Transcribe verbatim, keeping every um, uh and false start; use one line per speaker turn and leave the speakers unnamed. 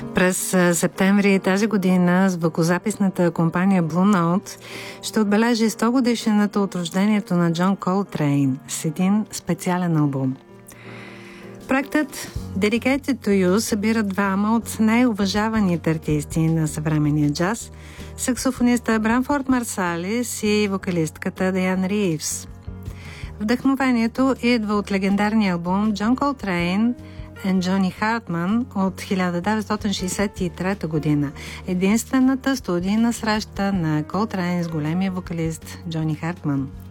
През септември тази година звукозаписната компания Blue Note ще отбележи сто годишнината от рождението на Джон Колтрейн с един специален албум. Проектът Dedicated to You събира двама от най-уважаваните артисти на съвременния джаз – саксофониста Бранфорд Марсалис и вокалистката Диан Ривз. Вдъхновението идва от легендарния албум Джон Колтрейн and Джони Хартман от хиляда деветстотин шейсет и трета година, единствената студийна среща на Колтрейн с големия вокалист Джони Хартман.